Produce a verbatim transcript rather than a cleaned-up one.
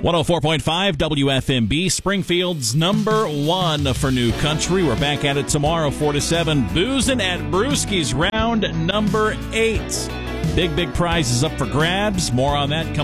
one oh four point five W F M B, Springfield's number one for New Country. We're back at it tomorrow, four to seven. Boozin' at Brewski's, round number eight. Big, big prizes up for grabs. More on that coming